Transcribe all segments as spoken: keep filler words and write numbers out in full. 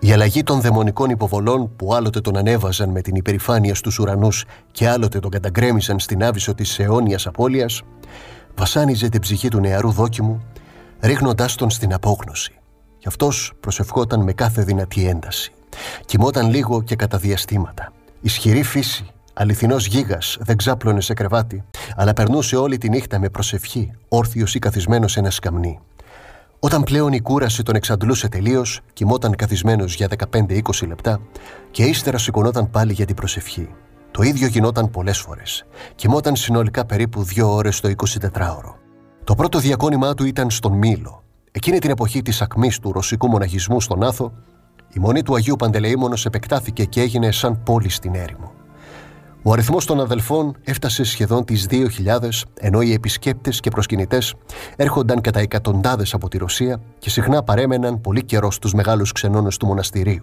Η αλλαγή των δαιμονικών υποβολών που άλλοτε τον ανέβαζαν με την υπερηφάνεια στους ουρανούς και άλλοτε τον καταγκρέμισαν στην άβυσσο της αιώνιας απώλειας, βασάνιζε την ψυχή του νεαρού δόκιμου, ρίχνοντάς τον στην απόγνωση. Κι αυτός προσευχόταν με κάθε δυνατή ένταση. Κοιμόταν λίγο και κατά διαστήματα. Ισχυρή φύση, αληθινός γίγας, δεν ξάπλωνε σε κρεβάτι, αλλά περνούσε όλη τη νύχτα με προσευχή, όρθιος ή καθισμένος σε ένα σκαμνί. Όταν πλέον η κούραση τον εξαντλούσε τελείως, κοιμόταν καθισμένος για δεκαπέντε με είκοσι λεπτά και ύστερα σηκωνόταν πάλι για την προσευχή. Το ίδιο γινόταν πολλές φορές. Κοιμόταν συνολικά περίπου δύο ώρες το εικοσιτετράωρο. Το πρώτο διακόνημά του ήταν στον Μήλο. Εκείνη την εποχή της ακμής του ρωσικού μοναχισμού στον Άθο, η μονή του Αγίου Παντελεήμονος επεκτάθηκε και έγινε σαν πόλη στην έρημο. Ο αριθμός των αδελφών έφτασε σχεδόν τις δύο χιλιάδες, ενώ οι επισκέπτες και προσκυνητές έρχονταν κατά εκατοντάδες από τη Ρωσία και συχνά παρέμεναν πολύ καιρό στους μεγάλους ξενώνες του μοναστηρίου.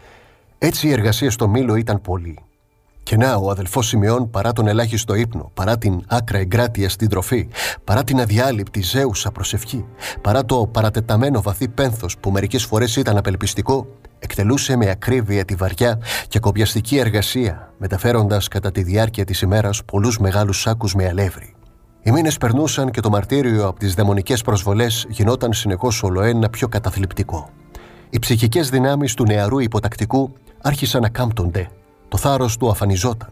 Έτσι η εργασία στο Μήλο ήταν πολλή. Και να, ο αδελφός Σιμεών, παρά τον ελάχιστο ύπνο, παρά την άκρα εγκράτεια στην τροφή, παρά την αδιάλειπτη ζέουσα προσευχή, παρά το παρατεταμένο βαθύ πένθος που μερικές φορές ήταν απελπιστικό, εκτελούσε με ακρίβεια τη βαριά και κοπιαστική εργασία, μεταφέροντας κατά τη διάρκεια της ημέρας πολλούς μεγάλους σάκους με αλεύρι. Οι μήνες περνούσαν και το μαρτύριο από τις δαιμονικές προσβολές γινόταν συνεχώς ολοένα πιο καταθλιπτικό. Οι ψυχικές δυνάμεις του νεαρού υποτακτικού άρχισαν να κάμπτονται. Το θάρρος του αφανιζόταν.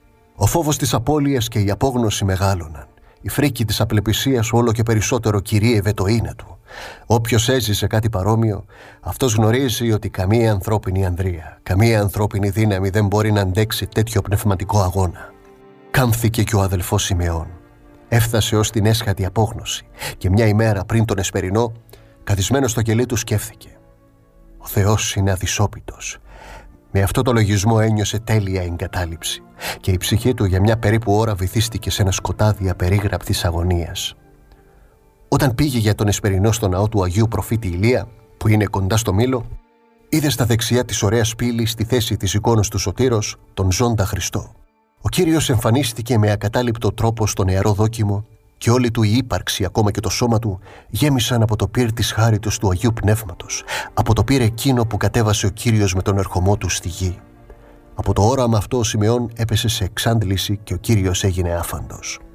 Ο φόβος της απώλειας και η απόγνωση μεγάλωναν. Η φρίκη της απελπισίας όλο και περισσότερο κυρίευε το είναι του. Όποιος έζησε κάτι παρόμοιο, αυτός γνωρίζει ότι καμία ανθρώπινη ανδρεία, καμία ανθρώπινη δύναμη δεν μπορεί να αντέξει τέτοιο πνευματικό αγώνα. Κάμφθηκε και ο αδελφός Σιμεών. Έφτασε ως την έσχατη απόγνωση και μια ημέρα πριν τον εσπερινό, καθισμένος στο κελί του σκέφθηκε. Ο Θεός είναι αδυσόπιτος. Με αυτό το λογισμό ένιωσε τέλεια εγκατάλειψη και η ψυχή του για μια περίπου ώρα βυθίστηκε σε ένα σκοτάδι απερίγραπτης αγωνίας. Όταν πήγε για τον εσπερινό στο ναό του Αγίου Προφήτη Ηλία, που είναι κοντά στο Μήλο, είδε στα δεξιά της ωραίας πύλης στη θέση της εικόνος του Σωτήρος τον ζώντα Χριστό. Ο Κύριος εμφανίστηκε με ακατάληπτο τρόπο στο νεαρό δόκιμο και όλη του η ύπαρξη, ακόμα και το σώμα του, γέμισαν από το πυρ της χάριτος του Αγίου Πνεύματος, από το πυρ εκείνο που κατέβασε ο Κύριος με τον ερχομό του στη γη. Από το όραμα αυτό ο Σιμεών έπεσε σε εξάντληση και ο Κύριος έγινε άφαντος.